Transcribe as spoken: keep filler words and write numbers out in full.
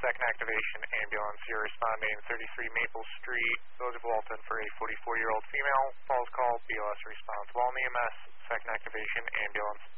second activation ambulance. You're responding thirty-three Maple Street, Village of Walton for a forty-four-year-old female. Falls call, B L S response. Walton E M S, second activation ambulance.